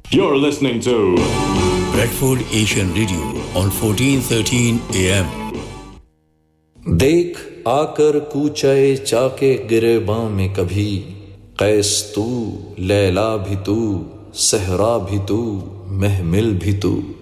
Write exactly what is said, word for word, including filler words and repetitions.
You're listening to Bradford Asian Radio on fourteen thirteen A M. देख आकर कूचाए चाके गिरेबां में कभी, कैस तू, लैला भी तू, सहरा भी तू, महमिल भी तू।